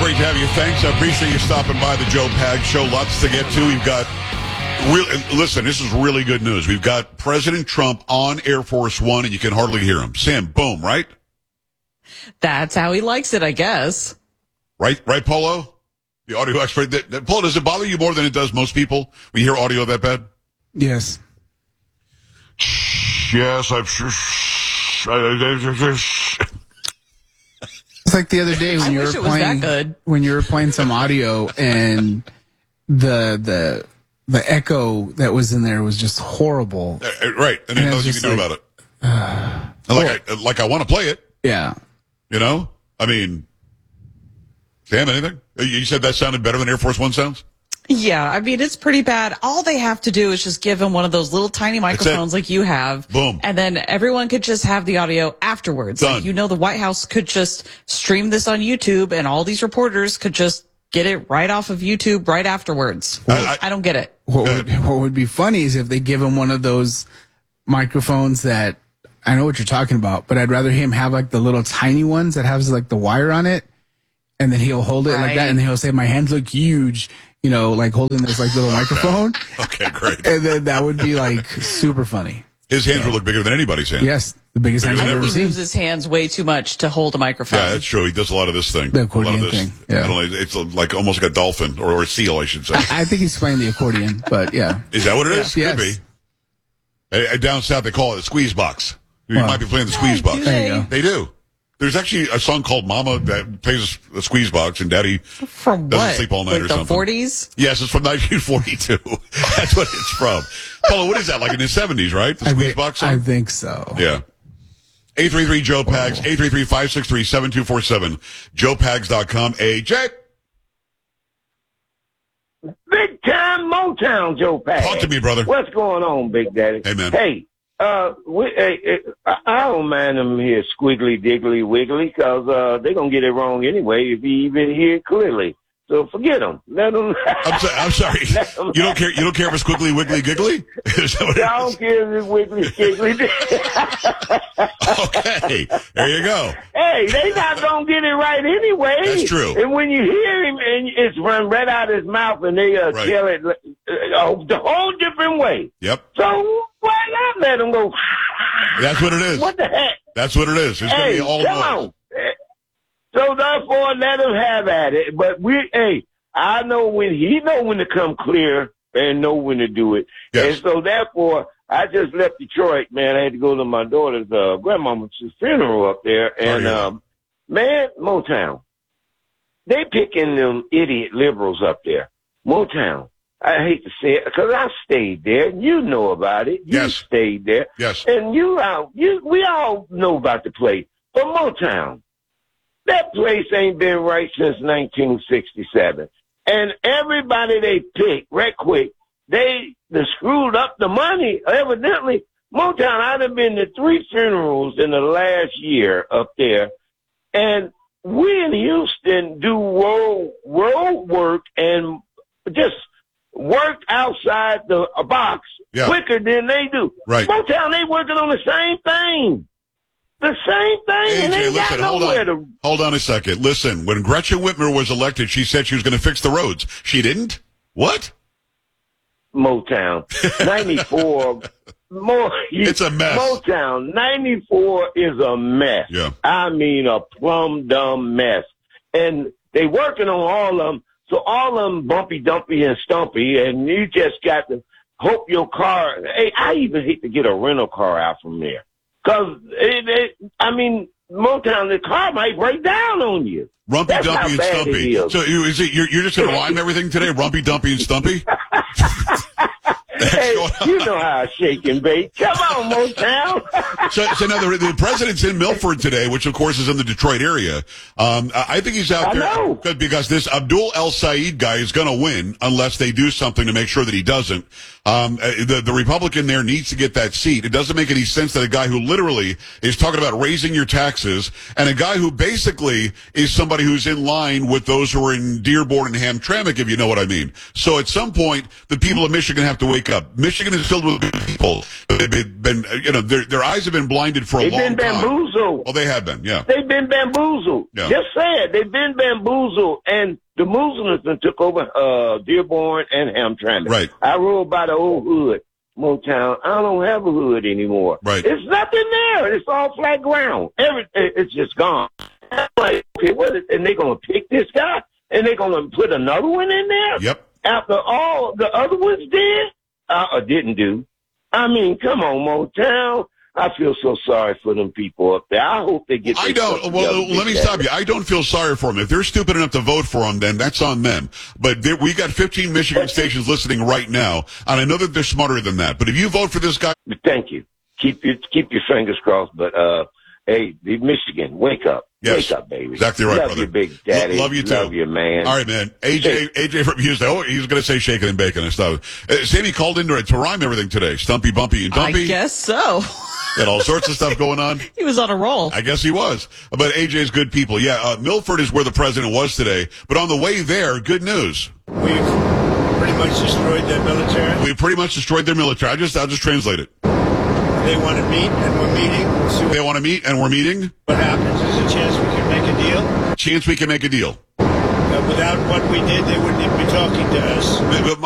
great to have you. Thanks. I appreciate you stopping by the Joe Pags Show. Lots to get to. We've got listen, this is really good news. We've got President Trump on Air Force One, and you can hardly hear him. Sam, boom, right? That's how he likes it, I guess. Right, Polo? The audio expert. Polo, does it bother you more than it does most people when you hear audio that bad? Yes. Yes, I'm sure. It's like the other day when you were playing some audio and the echo that was in there was just horrible. Right, and there's nothing you can do about it. Like I want to play it. Yeah. You know? I mean, Sam, anything? You said that sounded better than Air Force One sounds? Yeah, I mean, it's pretty bad. All they have to do is just give him one of those little tiny microphones like you have. Boom. And then everyone could just have the audio afterwards. Done. Like, the White House could just stream this on YouTube, and all these reporters could just get it right off of YouTube right afterwards. I don't get it. What would be funny is if they give him one of those microphones that, I know what you're talking about, but I'd rather him have like the little tiny ones that has like the wire on it, and then he'll hold it like that, and then he'll say, "My hands look huge," like holding this like little microphone. Okay, great. And then that would be like super funny. His hands would look bigger than anybody's hands. Yes, the biggest hands I've ever seen. He moves his hands way too much to hold a microphone. Yeah, that's true. He does a lot of this thing. The accordion thing. Yeah. I don't know, it's like almost like a dolphin or a seal, I should say. I think he's playing the accordion, but yeah. Is that what it is? Yes. Could be. Down south, they call it a squeeze box. You might be playing the squeeze box. There you go. They do. There's actually a song called Mama that plays a squeeze box, and Daddy from doesn't sleep all night like or something. The 40s? Yes, it's from 1942. That's what it's from. Paulo, what is that, like in the 70s, right? The squeeze box song? I think so. Yeah. 833-JOE-PAGS, 833-563-7247, joepags.com. AJ. Big time Motown Joe Pags. Talk to me, brother. What's going on, Big Daddy? Hey, man. Hey, I don't mind them here squiggly, diggly, wiggly, because they're going to get it wrong anyway if you even hear it clearly. So forget them. Let them. I'm sorry. You don't care. You don't care if it's squiggly, wiggly, giggly. Is that what it is? I don't care if it's wiggly, squiggly. Okay, there you go. Hey, they not gonna get it right anyway. That's true. And when you hear him, and it's run right out of his mouth, and they Right. tell it the whole different way. Yep. So why not let him go? That's what it is. What the heck? That's what it is. It's Hey, gonna be all come noise. on. So therefore, let him have at it. But I know when to come clear and know when to do it. Yes. And so therefore, I just left Detroit, man. I had to go to my daughter's grandmama's funeral up there, and man, Motown. They picking them idiot liberals up there. Motown. I hate to say it because I stayed there. You know about it. You Yes. stayed there. Yes. And we all know about the place. But Motown, that place ain't been right since 1967. And everybody they picked, right quick, they screwed up the money. Evidently, Motown, I'd have been to 3 funerals in the last year up there. And we in Houston do road work and just work outside the box quicker than they do. Right. Motown, they working on the same thing. The same thing, and they AJ, got listen, nowhere to... hold on a second. Listen, when Gretchen Whitmer was elected, she said she was going to fix the roads. She didn't? What? Motown. 94. It's a mess. Motown. 94 is a mess. Yeah. I mean, a plumb dumb mess. And they working on all of them, so all of them bumpy, dumpy, and stumpy, and you just got to hope your car... Hey, I even hate to get a rental car out from there. Because, Motown, the car might break down on you. Rumpy, That's Dumpy, how and bad it Stumpy. is. So you're just going to rhyme everything today? Rumpy, Dumpy, and Stumpy? Hey, you know how I shake and bake. Come on, Motown. So now the president's in Milford today, which of course is in the Detroit area. I think he's out there because this Abdul El Said guy is going to win unless they do something to make sure that he doesn't. The Republican there needs to get that seat. It doesn't make any sense that a guy who literally is talking about raising your taxes and a guy who basically is somebody who's in line with those who are in Dearborn and Hamtramck, if you know what I mean. So at some point, the people of Michigan have to wake wake up. Michigan is filled with good people. They've been, their eyes have been blinded for a long time. They've been bamboozled. Oh, they have been, yeah. They've been bamboozled. Yeah. Just say it. They've been bamboozled, and the Muslims took over Dearborn and Hamtramck. Right. I rode by the old hood, Motown. I don't have a hood anymore. Right. It's nothing there. It's all flat ground. It's just gone. I'm like, okay, and they're going to pick this guy, and they're going to put another one in there? Yep. After all the other ones did? Or didn't do. I mean, come on, Motown. I feel so sorry for them people up there. I hope they get. I don't. Well, let me stop you. I don't feel sorry for them. If they're stupid enough to vote for them, then that's on them. But we got 15 Michigan stations listening right now, and I know that they're smarter than that. But if you vote for this guy, thank you. Keep your fingers crossed. But hey, Michigan, wake up. Yes, wake up, baby. Exactly right, love brother. You, big daddy. Love you too. Love you, man. All right, man. AJ from Houston. Oh, he was going to say shaking and baking and stuff. Sammy called in to rhyme everything today. Stumpy, bumpy, and dumpy. I guess so. Got all sorts of stuff going on. He was on a roll. I guess he was. But AJ's good people. Yeah, Milford is where the president was today. But on the way there, good news. We've pretty much destroyed their military. We pretty much destroyed their military. I'll just translate it. They want to meet, and we're meeting. We'll they want to meet, and we're meeting. What happens? There's a chance we can make a deal. Chance we can make a deal. Without what we did, they wouldn't even be talking to us.